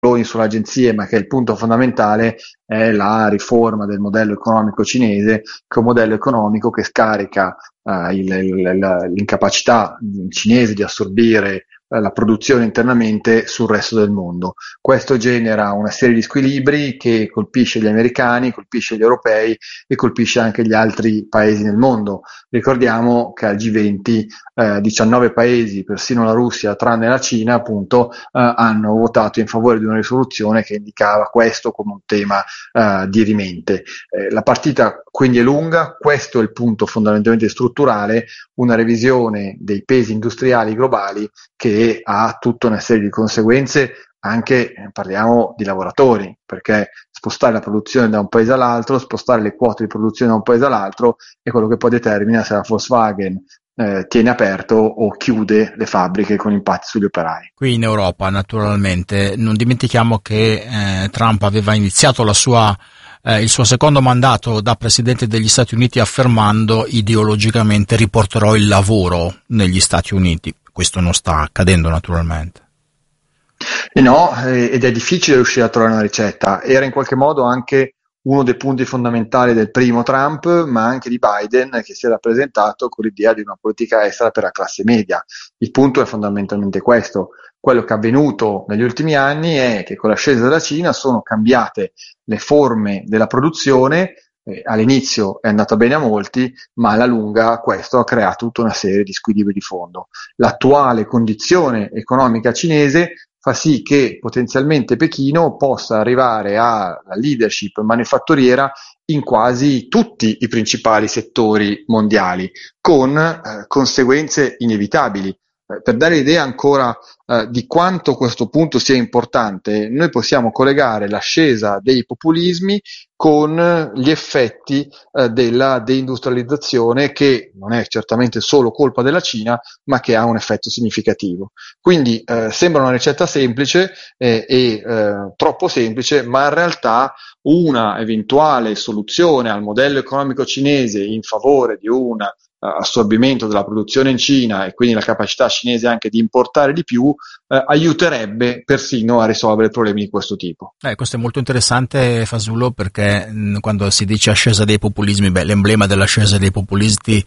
sulle agenzie, ma che il punto fondamentale è la riforma del modello economico cinese, che è un modello economico che scarica l'incapacità cinese di assorbire la produzione internamente sul resto del mondo. Questo genera una serie di squilibri che colpisce gli americani, colpisce gli europei e colpisce anche gli altri paesi nel mondo. Ricordiamo che al G20 19 paesi, persino la Russia, tranne la Cina, appunto, hanno votato in favore di una risoluzione che indicava questo come un tema dirimente. La partita quindi è lunga, questo è il punto fondamentalmente strutturale, una revisione dei pesi industriali globali che ha tutta una serie di conseguenze. Anche parliamo di lavoratori, perché spostare la produzione da un paese all'altro, spostare le quote di produzione da un paese all'altro è quello che poi determina se la Volkswagen tiene aperto o chiude le fabbriche, con impatti sugli operai. Qui in Europa, naturalmente, non dimentichiamo che Trump aveva iniziato il suo secondo mandato da Presidente degli Stati Uniti affermando ideologicamente riporterò il lavoro negli Stati Uniti. Questo non sta accadendo, naturalmente. E no, ed è difficile riuscire a trovare una ricetta. Era in qualche modo anche uno dei punti fondamentali del primo Trump, ma anche di Biden, che si era presentato con l'idea di una politica estera per la classe media. Il punto è fondamentalmente questo. Quello che è avvenuto negli ultimi anni è che con l'ascesa della Cina sono cambiate le forme della produzione. All'inizio è andata bene a molti, ma alla lunga questo ha creato tutta una serie di squilibri di fondo. L'attuale condizione economica cinese fa sì che potenzialmente Pechino possa arrivare alla leadership manifatturiera in quasi tutti i principali settori mondiali, con conseguenze inevitabili. Per dare idea ancora di quanto questo punto sia importante, noi possiamo collegare l'ascesa dei populismi con gli effetti della deindustrializzazione, che non è certamente solo colpa della Cina, ma che ha un effetto significativo. Quindi sembra una ricetta semplice e troppo semplice, ma in realtà una eventuale soluzione al modello economico cinese in favore di un assorbimento della produzione in Cina e quindi la capacità cinese anche di importare di più aiuterebbe persino a risolvere problemi di questo tipo. Questo è molto interessante, Fasullo, perché quando si dice ascesa dei populismi, l'emblema dell'ascesa dei populismi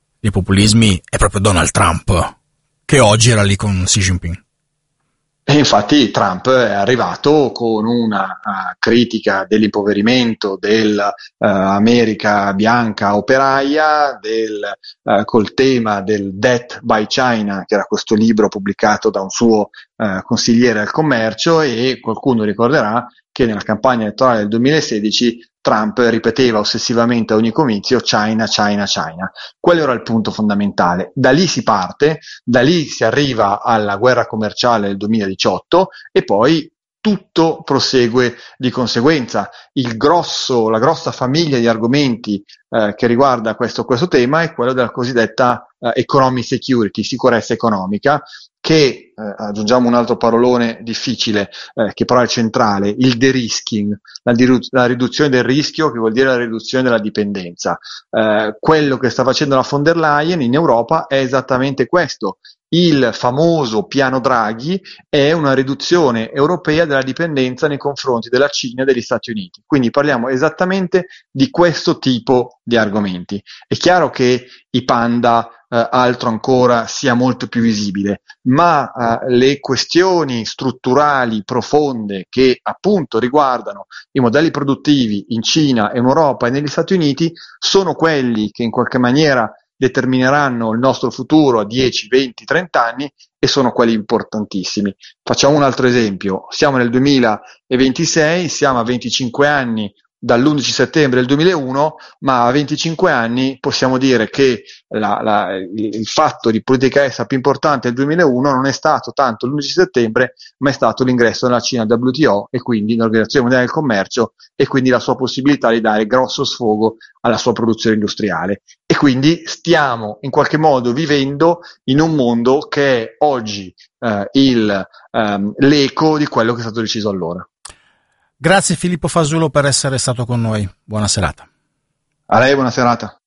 è proprio Donald Trump, che oggi era lì con Xi Jinping. E infatti Trump è arrivato con una critica dell'impoverimento dell'America bianca operaia, col tema del Death by China, che era questo libro pubblicato da un suo consigliere al commercio, e qualcuno ricorderà che nella campagna elettorale del 2016 Trump ripeteva ossessivamente a ogni comizio China, China, China. Quello era il punto fondamentale. Da lì si parte, da lì si arriva alla guerra commerciale del 2018 e poi tutto prosegue di conseguenza. La grossa famiglia di argomenti che riguarda questo tema è quello della cosiddetta economic security, sicurezza economica, che aggiungiamo un altro parolone difficile che però è centrale, il de-risking, la riduzione del rischio, che vuol dire la riduzione della dipendenza. Quello che sta facendo la von der Leyen in Europa è esattamente questo. Il famoso piano Draghi è una riduzione europea della dipendenza nei confronti della Cina e degli Stati Uniti. Quindi parliamo esattamente di questo tipo di argomenti. È chiaro che i panda altro ancora sia molto più visibile, ma le questioni strutturali profonde che appunto riguardano i modelli produttivi in Cina, in Europa e negli Stati Uniti sono quelli che in qualche maniera determineranno il nostro futuro a 10, 20, 30 anni e sono quelli importantissimi. Facciamo un altro esempio, siamo nel 2026, siamo a 25 anni dall'11 settembre del 2001, ma a 25 anni possiamo dire che il fatto di politica estera più importante del 2001 non è stato tanto l'11 settembre, ma è stato l'ingresso della Cina al WTO e quindi l'Organizzazione Mondiale del Commercio, e quindi la sua possibilità di dare grosso sfogo alla sua produzione industriale. E quindi stiamo in qualche modo vivendo in un mondo che è oggi l'eco di quello che è stato deciso allora. Grazie Filippo Fasullo per essere stato con noi. Buona serata. A lei buona serata.